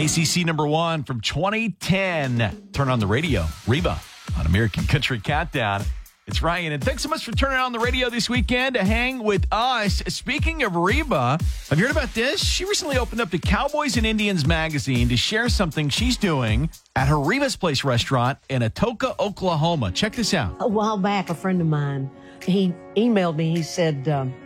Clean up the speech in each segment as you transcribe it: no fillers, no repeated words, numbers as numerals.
ACC #1 from 2010. Turn on the radio. Reba on American Country Countdown. It's Ryan, and thanks so much for turning on the radio this weekend to hang with us. Speaking of Reba, have you heard about this? She recently opened up the Cowboys and Indians magazine to share something she's doing at her Reba's Place restaurant in Atoka, Oklahoma. Check this out. A while back, a friend of mine, he emailed me. He said,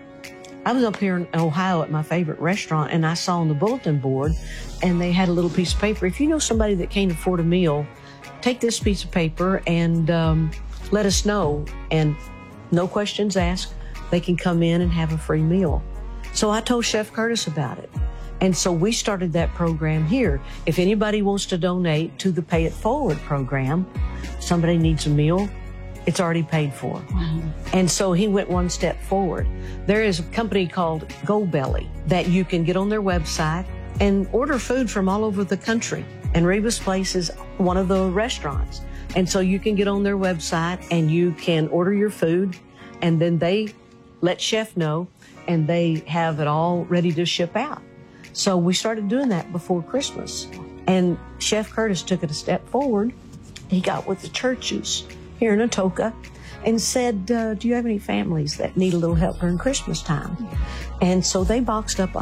I was up here in Ohio at my favorite restaurant, and I saw on the bulletin board, and they had a little piece of paper. If you know somebody that can't afford a meal, take this piece of paper and let us know, and no questions asked. They can come in and have a free meal. So I told Chef Curtis about it. And so we started that program here. If anybody wants to donate to the Pay It Forward program, somebody needs a meal, it's already paid for. Wow. And so he went one step forward. There is a company called GoBelly that you can get on their website and order food from all over the country. And Reba's Place is one of the restaurants. And so you can get on their website and you can order your food, and then they let Chef know, and they have it all ready to ship out. So we started doing that before Christmas. And Chef Curtis took it a step forward. He got with the churches here in Atoka and said, do you have any families that need a little help during Christmas time? And so they boxed up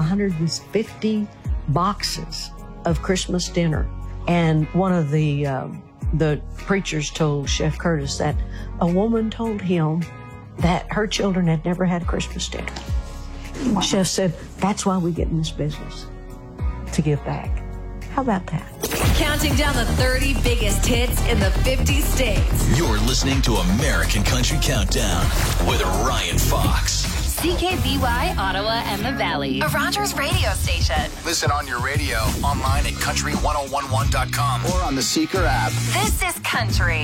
150 boxes of Christmas dinner. And one of the preachers told Chef Curtis that a woman told him that her children had never had Christmas dinner. Wow. Chef said, that's why we get in this business, to give back. How about that? Counting down the 30 biggest hits in the 50 states. You're listening to American Country Countdown with Ryan Fox. CKBY, Ottawa and the Valley. A Rogers radio station. Listen on your radio, online at country1011.com, or on the Seeker app. This is Country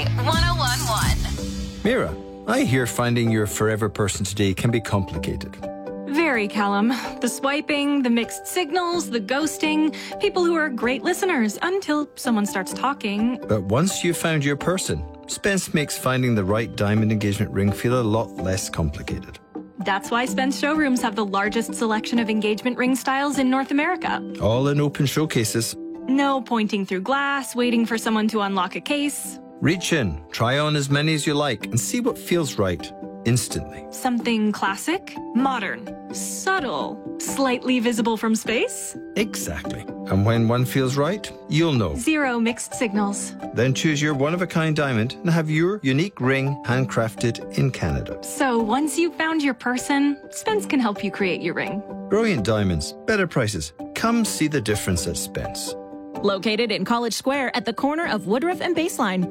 1011. Mira, I hear finding your forever person today can be complicated. Very, Callum. The swiping, the mixed signals, the ghosting. People who are great listeners until someone starts talking. But once you've found your person, Spence makes finding the right diamond engagement ring feel a lot less complicated. That's why Spence showrooms have the largest selection of engagement ring styles in North America. All in open showcases. No pointing through glass, waiting for someone to unlock a case. Reach in, try on as many as you like, and see what feels right instantly. Something classic, modern, subtle, slightly visible from space? Exactly. And when one feels right, you'll know. 0 mixed signals. Then choose your one-of-a-kind diamond and have your unique ring handcrafted in Canada. So once you've found your person, Spence can help you create your ring. Brilliant diamonds, better prices. Come see the difference at Spence. Located in College Square at the corner of Woodruff and Baseline.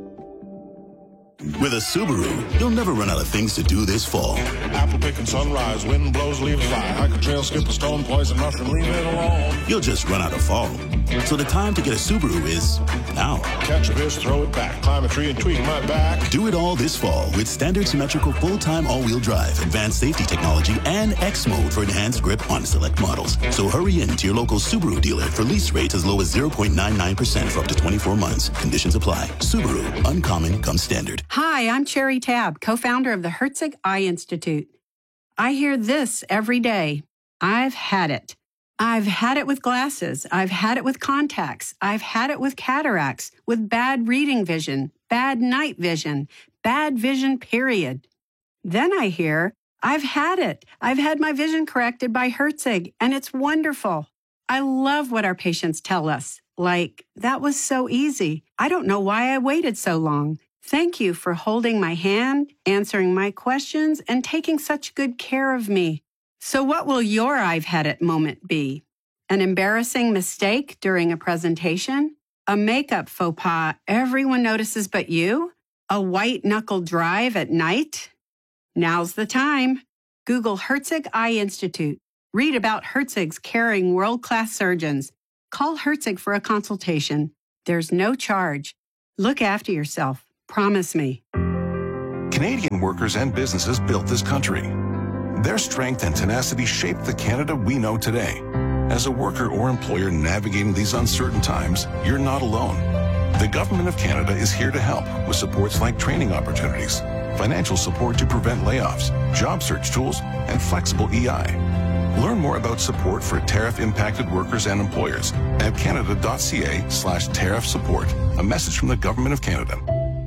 With a Subaru, you'll never run out of things to do this fall. Apple picking sunrise, wind blows, leaves fly. Hike a trail, skip a stone, poison mushroom, leave it alone. You'll just run out of fall. So the time to get a Subaru is now. Catch a fish, throw it back, climb a tree and tweak my back. Do it all this fall with standard symmetrical full-time all-wheel drive, advanced safety technology, and X mode for enhanced grip on select models. So hurry in to your local Subaru dealer for lease rates as low as 0.99% for up to 24 months. Conditions apply. Subaru, uncommon comes standard. Hi, I'm Cherry Tabb, co-founder of the Herzig Eye Institute. I hear this every day. I've had it. I've had it with glasses. I've had it with contacts. I've had it with cataracts, with bad reading vision, bad night vision, bad vision, period. Then I hear, I've had it. I've had my vision corrected by Herzig, and it's wonderful. I love what our patients tell us. Like, that was so easy. I don't know why I waited so long. Thank you for holding my hand, answering my questions, and taking such good care of me. So what will your I've had it moment be? An embarrassing mistake during a presentation? A makeup faux pas everyone notices but you? A white-knuckle drive at night? Now's the time. Google Herzig Eye Institute. Read about Herzig's caring world-class surgeons. Call Herzig for a consultation. There's no charge. Look after yourself. Promise me. Canadian workers and businesses built this country. Their strength and tenacity shaped the Canada we know today. As a worker or employer navigating these uncertain times, you're not alone. The Government of Canada is here to help with supports like training opportunities, financial support to prevent layoffs, job search tools, and flexible EI. Learn more about support for tariff-impacted workers and employers at canada.ca/tariff support. A message from the Government of Canada.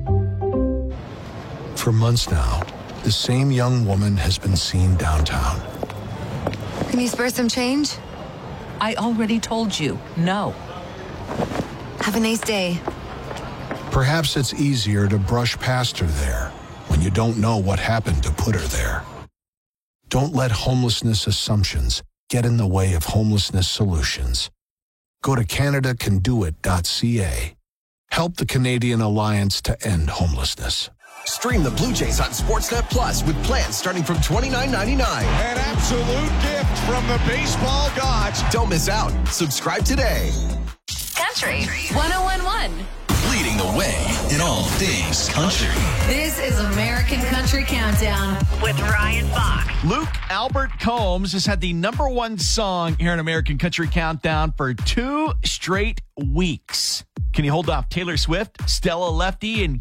For months now, the same young woman has been seen downtown. Can you spare some change? I already told you, no. Have a nice day. Perhaps it's easier to brush past her there when you don't know what happened to put her there. Don't let homelessness assumptions get in the way of homelessness solutions. Go to CanadaCanDoIt.ca. Help the Canadian Alliance to End Homelessness. Stream the Blue Jays on Sportsnet Plus with plans starting from $29.99. An absolute gift from the baseball gods. Don't miss out. Subscribe today. Country 101.1. Leading the way in all things country. This is American Country Countdown with Ryan Fox. Luke Albert Combs has had the #1 song here in American Country Countdown for 2 straight weeks. Can you hold off Taylor Swift, Stella Lefty, and